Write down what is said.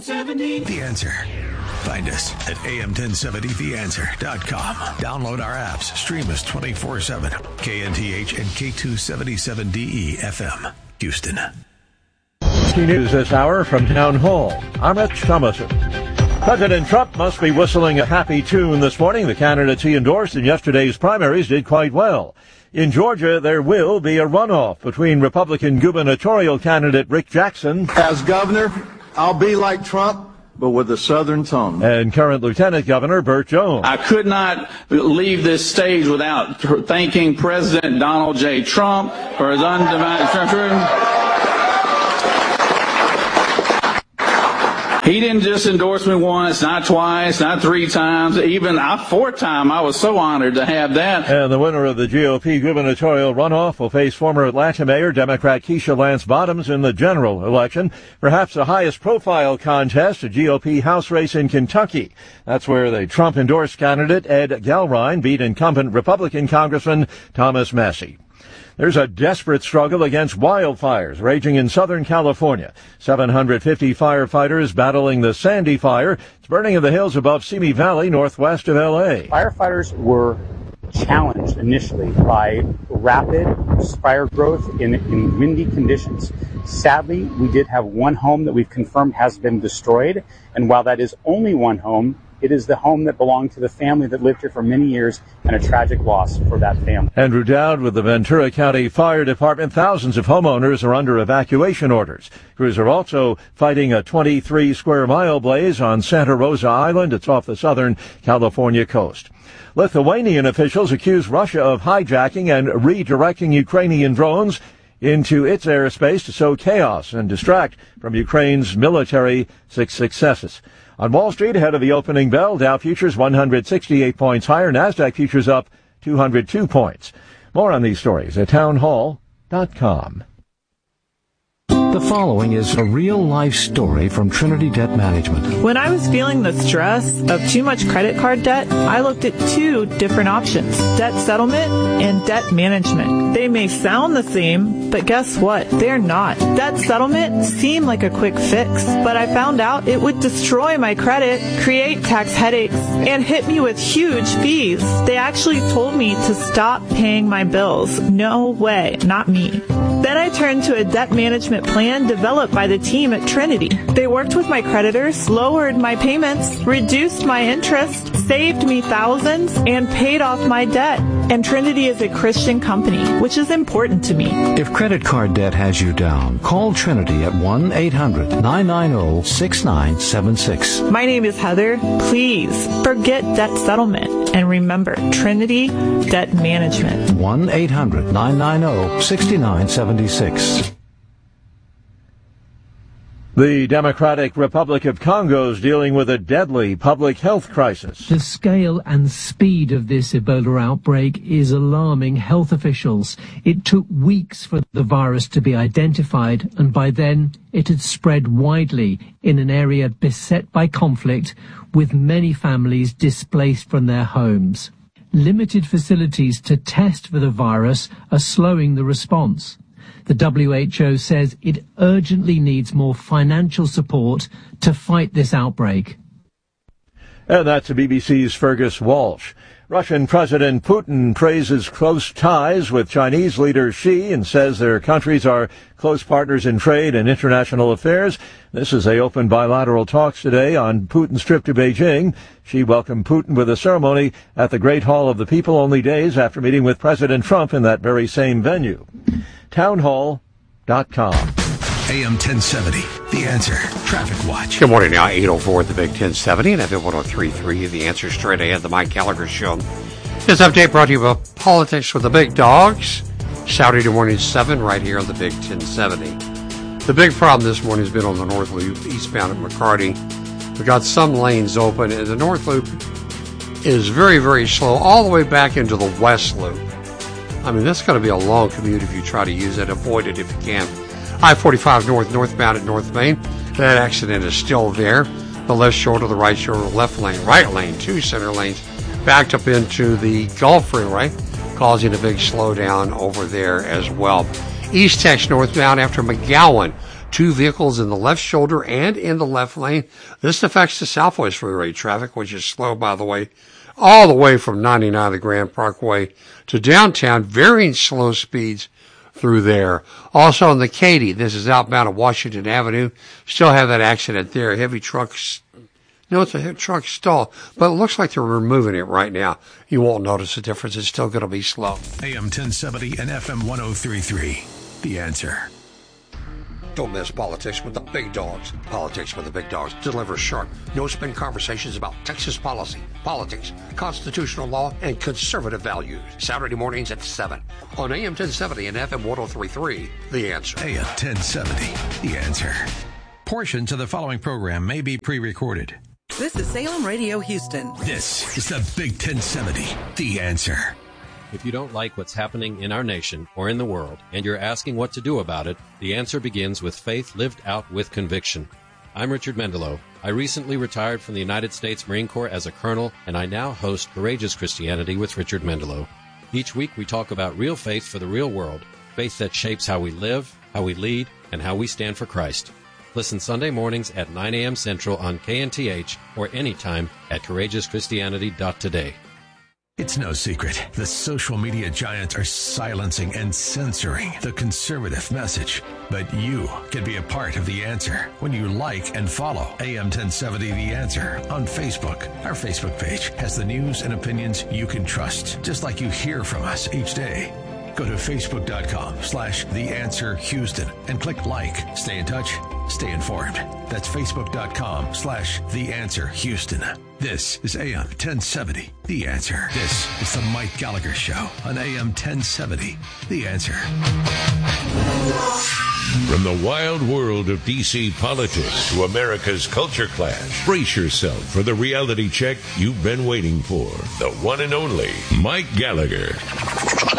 The Answer. Find us at am1070theanswer.com. Download our apps. Stream us 24/7. KNTH and K277DE FM, Houston. News this hour from Town Hall. I'm Rich Thomason. President Trump must be whistling a happy tune this morning. The candidates he endorsed in yesterday's primaries did quite well. In Georgia, there will be a runoff between Republican gubernatorial candidate Rick Jackson. As governor, I'll be like Trump, but with a Southern tone. And current Lieutenant Governor Burt Jones. I could not leave this stage without thanking President Donald J. Trump for his undivided. He didn't just endorse me once, not twice, not three times, even a fourth time. I was so honored to have that. And the winner of the GOP gubernatorial runoff will face former Atlanta Mayor Democrat Keisha Lance Bottoms in the general election. Perhaps the highest profile contest, a GOP House race in Kentucky. That's where the Trump-endorsed candidate Ed Galrine beat incumbent Republican Congressman Thomas Massie. There's a desperate struggle against wildfires raging in Southern California. 750 firefighters battling the Sandy Fire. It's burning in the hills above Simi Valley, northwest of L.A. Firefighters were challenged initially by rapid fire growth in windy conditions. Sadly, we did have one home that we've confirmed has been destroyed. And while that is only one home, it is the home that belonged to the family that lived here for many years, and a tragic loss for that family. Andrew Dowd with the Ventura County Fire Department. Thousands of homeowners are under evacuation orders. Crews are also fighting a 23-square-mile blaze on Santa Rosa Island. It's off the southern California coast. Lithuanian officials accuse Russia of hijacking and redirecting Ukrainian drones into its airspace to sow chaos and distract from Ukraine's military successes. On Wall Street, ahead of the opening bell, Dow futures 168 points higher, NASDAQ futures up 202 points. More on these stories at townhall.com. The following is a real-life story from Trinity Debt Management. When I was feeling the stress of too much credit card debt, I looked at two different options, debt settlement and debt management. They may sound the same, but guess what? They're not. Debt settlement seemed like a quick fix, but I found out it would destroy my credit, create tax headaches, and hit me with huge fees. They actually told me to stop paying my bills. No way, not me. Then I turned to a debt management plan developed by the team at Trinity. They worked with my creditors, lowered my payments, reduced my interest, saved me thousands, and paid off my debt. And Trinity is a Christian company, which is important to me. If credit card debt has you down, call Trinity at 1-800-990-6976. My name is Heather. Please forget debt settlement and remember Trinity Debt Management. 1-800-990-6976. The Democratic Republic of Congo is dealing with a deadly public health crisis. The scale and speed of this Ebola outbreak is alarming health officials. It took weeks for the virus to be identified, and by then it had spread widely in an area beset by conflict, with many families displaced from their homes. Limited facilities to test for the virus are slowing the response. The WHO says it urgently needs more financial support to fight this outbreak. And that's the BBC's Fergus Walsh. Russian President Putin praises close ties with Chinese leader Xi and says their countries are close partners in trade and international affairs. This as they open bilateral talks today on Putin's trip to Beijing. Xi welcomed Putin with a ceremony at the Great Hall of the People only days after meeting with President Trump in that very same venue. Townhall.com. AM 1070, The Answer. Traffic Watch. Good morning now, 8:04 at the Big 1070 and FM 103.3, The Answer straight ahead, the Mike Gallagher Show. This update brought to you about politics with the big dogs. Saturday morning 7 right here on the Big 1070. The big problem this morning has been on the North Loop, eastbound at McCarty. We've got some lanes open, and the North Loop is very, very slow all the way back into the West Loop. I mean, that's going to be a long commute if you try to use it. Avoid it if you can. I-45 northbound at North Main. That accident is still there. The left shoulder, the right shoulder, left lane, right lane, two center lanes backed up into the Gulf Freeway, causing a big slowdown over there as well. East Tex northbound after McGowan. 2 vehicles in the left shoulder and in the left lane. This affects the Southwest Freeway traffic, which is slow, by the way, all the way from 99 the Grand Parkway to downtown, varying slow speeds through there. Also in the Katy, this is outbound of Washington Avenue. Still have that accident there. Heavy trucks. No, it's a truck stall, but it looks like they're removing it right now. You won't notice the difference. It's still going to be slow. AM 1070 and FM 1033. The Answer. Don't miss Politics with the Big Dogs. Politics with the Big Dogs delivers sharp, no-spin conversations about Texas policy, politics, constitutional law, and conservative values. Saturday mornings at 7 on AM 1070 and FM 1033. The Answer. AM 1070. The Answer. Portions of the following program may be pre-recorded. This is Salem Radio Houston. This is the Big 1070. The Answer. If you don't like what's happening in our nation or in the world, and you're asking what to do about it, the answer begins with faith lived out with conviction. I'm Richard Mendelow. I recently retired from the United States Marine Corps as a colonel, and I now host Courageous Christianity with Richard Mendelow. Each week we talk about real faith for the real world, faith that shapes how we live, how we lead, and how we stand for Christ. Listen Sunday mornings at 9 a.m. Central on KNTH or anytime at CourageousChristianity.today. It's no secret. The social media giants are silencing and censoring the conservative message. But you can be a part of the answer when you like and follow AM 1070 The Answer on Facebook. Our Facebook page has the news and opinions you can trust, just like you hear from us each day. Go to Facebook.com/TheAnswerHouston and click like. Stay in touch. Stay informed. That's Facebook.com/TheAnswerHouston. This is AM 1070, The Answer. This is the Mike Gallagher Show on AM 1070, The Answer. From the wild world of D.C. politics to America's culture clash, brace yourself for the reality check you've been waiting for. The one and only Mike Gallagher.